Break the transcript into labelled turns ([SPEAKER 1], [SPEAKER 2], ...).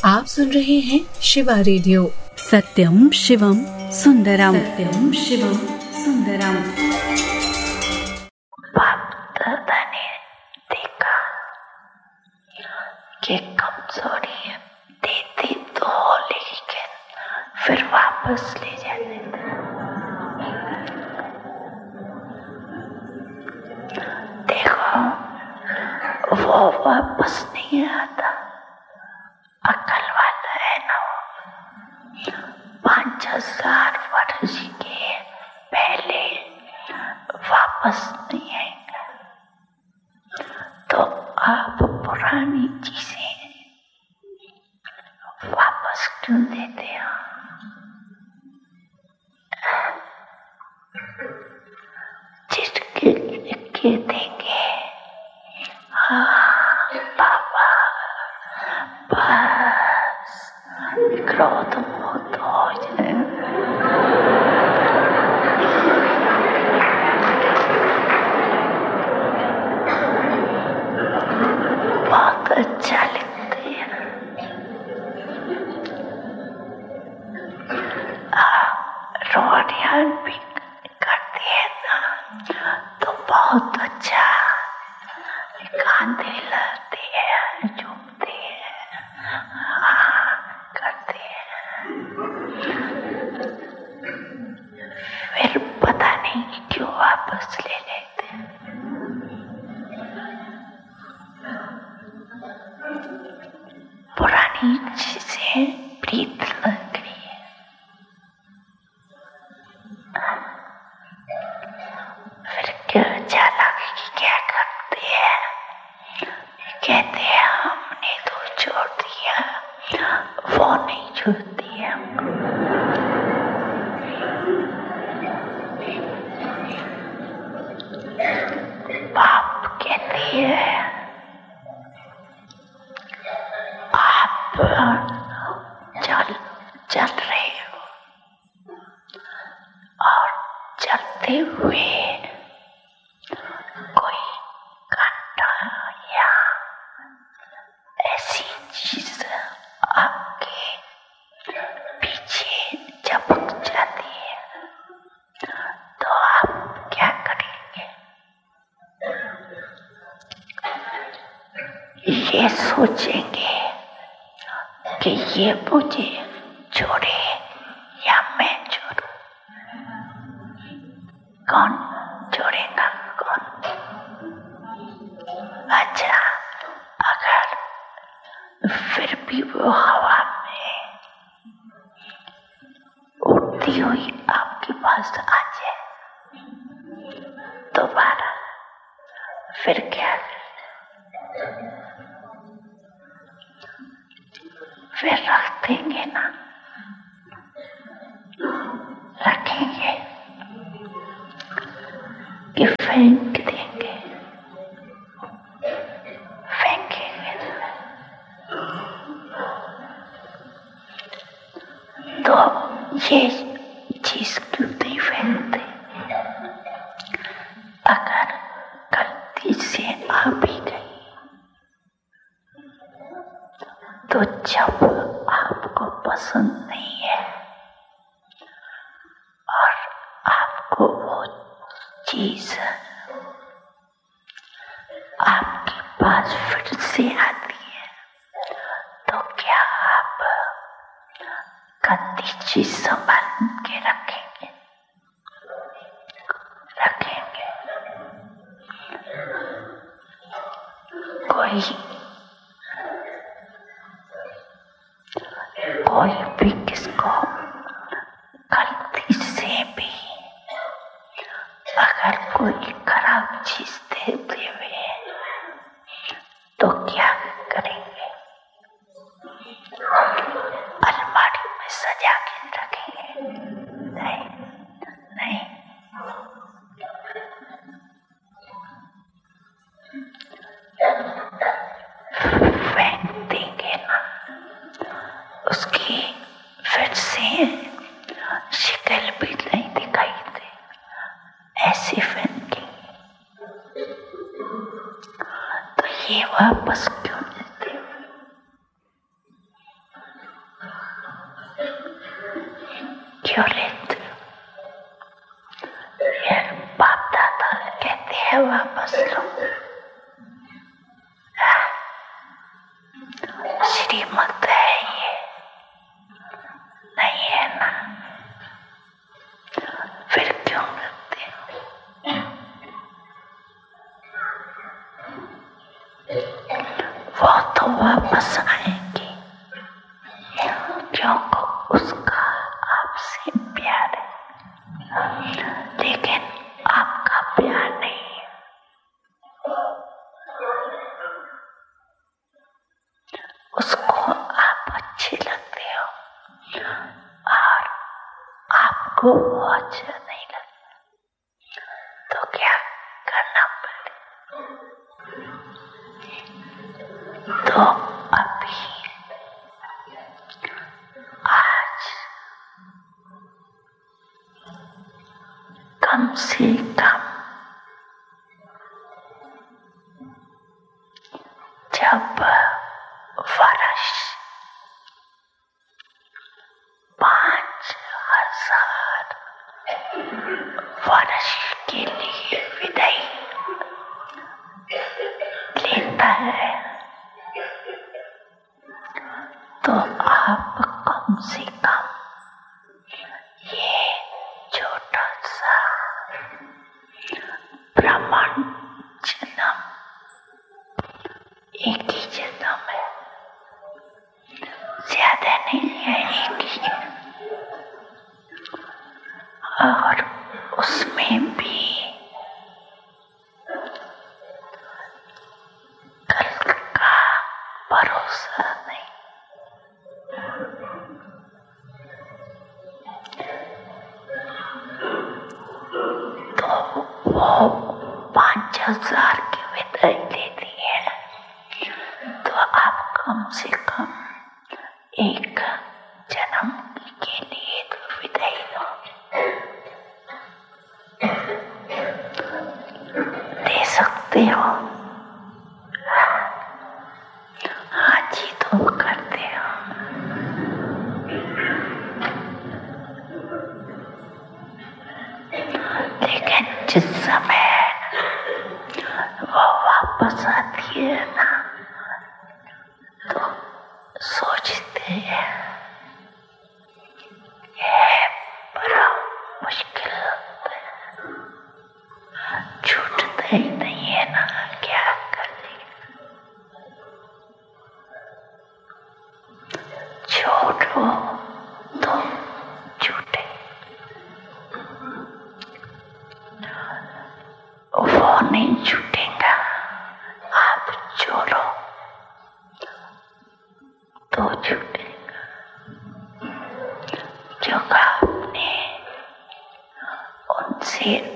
[SPEAKER 1] आप सुन रहे हैं शिवा रेडियो।
[SPEAKER 2] सत्यम शिवम सुंदरम, सत्यम शिवम सुंदरम।
[SPEAKER 3] बाप दादा ने देखा कि कमजोरी देती तो हो, लेकिन फिर वापस ले जाते थे। देखो, वो वापस नहीं आता। अकल वाला है ना वो। 5000 वर्ष के पहले वापस नहीं आएगा। तो आप पुरानी चीजें वापस क्यों देते हो? जिसके लिखे देंगे, हाँ बाबा, बस क्रोध मुक्त हो जाए। बहुत अच्छा लगता है। रोटियां भी करती है ना, तो बहुत अच्छा गाते लगती है, झूमती है, करती है। फिर पता नहीं क्यों वापस ले लेते हैं। पुरानी चीजें प्रीत लग रही है। फिर क्या चालाकी की क्या करते हैं? कहते हैं हमने तो छोड़ दिया, वो नहीं छोड़ती है हमको। बाप कहते हैं आप चल रहे हो, और चलते हुए कोई कांटा या ऐसी चीज आपके पीछे चपक जाती है, तो आप क्या करेंगे? ये सोचेंगे कि ये मुझे छोड़े या मैं छोड़ूं। कौन छोड़ेगा? कौन? अच्छा, अगर फिर भी वो हवा में उड़ती हुई आपके पास आ जाए दोबारा, फिर क्या? फिर रख देंगे ना? रखेंगे कि फेंक देंगे? फेंकेंगे। तो ये चीज क्यों नहीं फेंकते? अगर गलती से आ भी गई, तो जब आपको पसंद नहीं है और आपको वो चीज आपके पास फिर से आती है, तो क्या आप गंदी चीज संभाल के रखेंगे? रखेंगे? कोई भी किसको गलती से भी अगर कोई खराब चीज देते हुए, तो क्या करेंगे? अलमारी में सजा के रखेंगे? नहीं, नहीं। फेंक देंगे ना? उसकी फिर से शिकल भी नहीं दिखाई दे, ऐसे फेंकेंगे। तो ये वापस क्यों देते? क्यों लेते हो? ये बाप दादा कहते हैं वापस लो। श्रीमत है ये, नहीं है ना? फिर क्यों करते हो? वो तो वापस आएंगे क्योंकि उसका आपसे प्यार है, लेकिन आपका प्यार नहीं है। उसको आप अच्छे लगते हो और आपको वो अच्छा नहीं लगता, तो क्या करना पड़े? तो अभी आज कम से कम जब वर्ष 5000 वर्ष के लिए विदाई लेता है, तो आप कम से कम ये छोटा सा ब्रह्मांड जन्म, एक ही जन्म है, ज्यादा नहीं है, एक ही है, और उसमें भी कल का भरोसा नहीं। तो वो 5000 की विदाई देती है, तो आप कम से कम एक जन्म के लिए तो विदाई लो, दे सकते हो? हाँ जी, तो करते हो। लेकिन जिस समय वो वापस आती है ना, तो सोचते हैं ये बड़ा मुश्किल होता है, छूटता ही नहीं है ना, क्या करें? छोड़ो तो छूटे, वो नहीं छूटेगा। आप छोड़ो तो छूटेगा, जो आपने उनसे